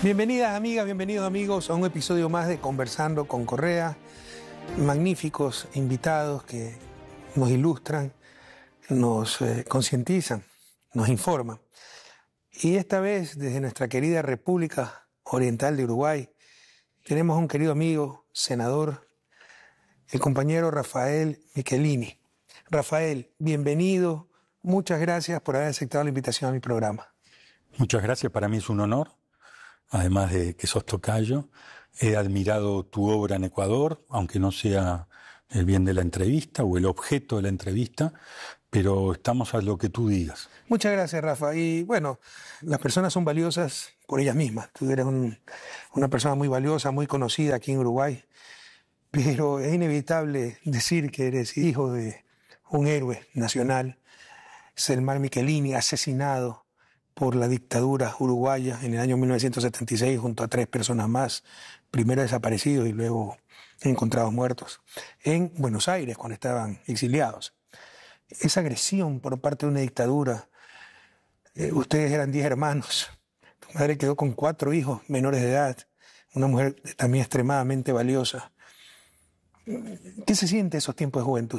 Bienvenidas amigas, bienvenidos amigos a un episodio más de Conversando con Correa. Magníficos invitados que nos ilustran, nos concientizan, nos informan. Y esta vez desde nuestra querida República Oriental de Uruguay tenemos a un querido amigo, senador, el compañero Rafael Michelini. Rafael, bienvenido, muchas gracias por haber aceptado la invitación a mi programa. Muchas gracias, para mí es un honor. Además de que sos tocayo, he admirado tu obra en Ecuador, aunque no sea el bien de la entrevista o el objeto de la entrevista, pero estamos a lo que tú digas. Muchas gracias, Rafa. Y bueno, las personas son valiosas por ellas mismas. Tú eres una persona muy valiosa, muy conocida aquí en Uruguay, pero es inevitable decir que eres hijo de un héroe nacional, Selmar Michelini, asesinado por la dictadura uruguaya en el año 1976 junto a 3 personas más, primero desaparecidos y luego encontrados muertos, en Buenos Aires cuando estaban exiliados. Esa agresión por parte de una dictadura, ustedes eran 10 hermanos, tu madre quedó con 4 hijos menores de edad, una mujer también extremadamente valiosa. ¿Qué se siente esos tiempos de juventud?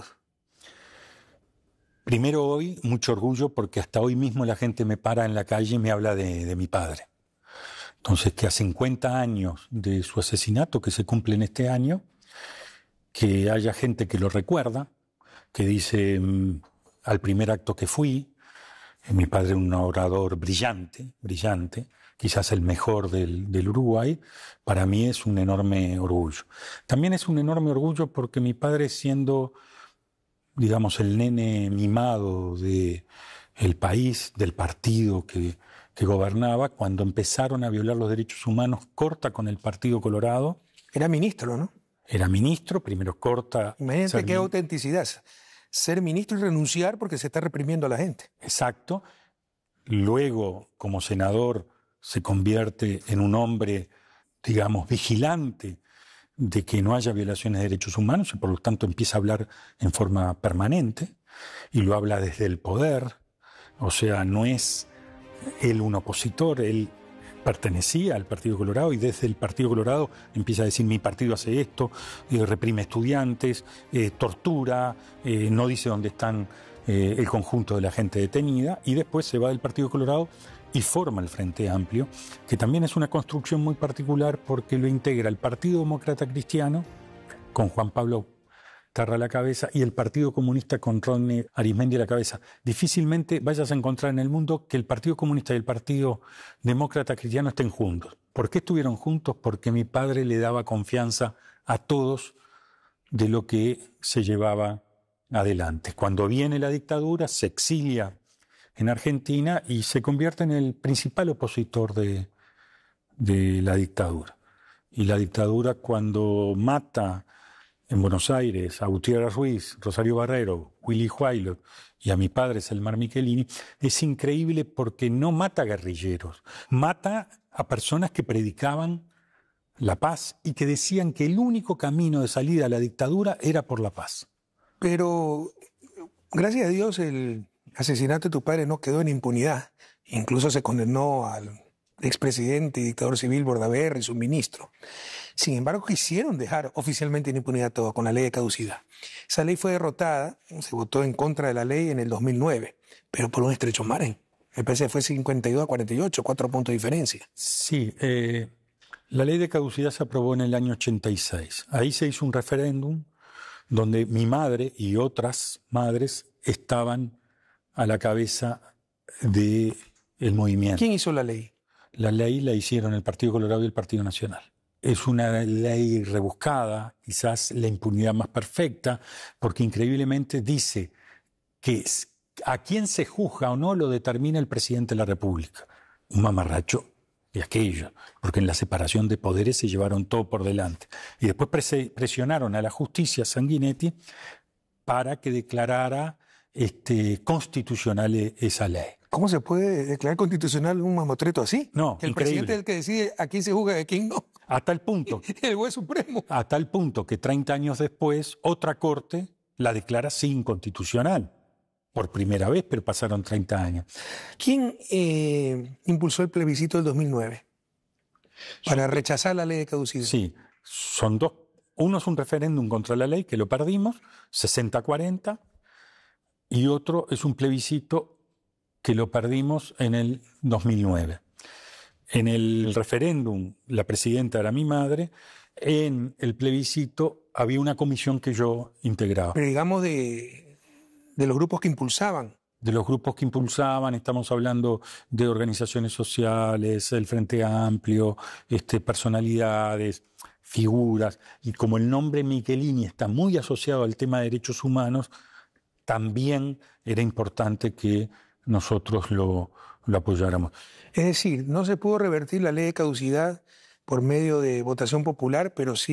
Primero hoy, mucho orgullo porque hasta hoy mismo la gente me para en la calle y me habla de mi padre. Entonces, que a 50 años de su asesinato, que se cumple en este año, que haya gente que lo recuerda, que dice, al primer acto que fui, mi padre era un orador brillante, quizás el mejor del Uruguay, para mí es un enorme orgullo. También es un enorme orgullo porque mi padre, siendo, digamos, el nene mimado del país, del partido que gobernaba, cuando empezaron a violar los derechos humanos, corta con el Partido Colorado. Era ministro, ¿no? Era ministro, primero corta. Imagínate qué autenticidad. Ser ministro y renunciar porque se está reprimiendo a la gente. Exacto. Luego, como senador, se convierte en un hombre, digamos, vigilante de que no haya violaciones de derechos humanos y por lo tanto empieza a hablar en forma permanente y lo habla desde el poder. O sea, no es él un opositor, él pertenecía al Partido Colorado y desde el Partido Colorado empieza a decir: mi partido hace esto, reprime estudiantes, tortura, no dice dónde están el conjunto de la gente detenida, y después se va del Partido Colorado y forma el Frente Amplio, que también es una construcción muy particular porque lo integra el Partido Demócrata Cristiano, con Juan Pablo Tarra a la cabeza, y el Partido Comunista con Rodney Arismendi a la cabeza. Difícilmente vayas a encontrar en el mundo que el Partido Comunista y el Partido Demócrata Cristiano estén juntos. ¿Por qué estuvieron juntos? Porque mi padre le daba confianza a todos de lo que se llevaba adelante. Cuando viene la dictadura, se exilia en Argentina y se convierte en el principal opositor de la dictadura. Y la dictadura, cuando mata en Buenos Aires a Gutiérrez Ruiz, Rosario Barrero, Willy Huailot y a mi padre Selmar Michelini, es increíble porque no mata a guerrilleros, mata a personas que predicaban la paz y que decían que el único camino de salida a la dictadura era por la paz. Pero, gracias a Dios, el asesinato de tu padre no quedó en impunidad. Incluso se condenó al expresidente y dictador civil Bordaberry y su ministro. Sin embargo, quisieron dejar oficialmente en impunidad todo con la ley de caducidad. Esa ley fue derrotada, se votó en contra de la ley en el 2009, pero por un estrecho margen. Me parece que fue 52-48, 4 puntos de diferencia. Sí, la ley de caducidad se aprobó en el año 86. Ahí se hizo un referéndum donde mi madre y otras madres estaban a la cabeza del movimiento. ¿Quién hizo la ley? La ley la hicieron el Partido Colorado y el Partido Nacional. Es una ley rebuscada, quizás la impunidad más perfecta, porque increíblemente dice que a quién se juzga o no lo determina el presidente de la República. Un mamarracho de aquello, porque en la separación de poderes se llevaron todo por delante. Y después presionaron a la justicia Sanguinetti para que declarara constitucional esa ley. ¿Cómo se puede declarar constitucional un mamotreto así? No, que el increíble. presidente es el que decide a quién se juzga y a quién no. A tal punto. El juez supremo. A tal punto que 30 años después, otra corte la declara inconstitucional. Por primera vez, pero pasaron 30 años. ¿Quién impulsó el plebiscito del 2009? Para rechazar la ley de caducidad. Sí, son dos. Uno es un referéndum contra la ley, que lo perdimos, 60-40, y otro es un plebiscito que lo perdimos en el 2009. En el referéndum, la presidenta era mi madre. En el plebiscito había una comisión que yo integraba. Pero digamos de los grupos que impulsaban. De los grupos que impulsaban, estamos hablando de organizaciones sociales, el Frente Amplio, personalidades, figuras, y como el nombre Michelini está muy asociado al tema de derechos humanos, también era importante que nosotros lo apoyáramos. Es decir, no se pudo revertir la ley de caducidad por medio de votación popular, pero sí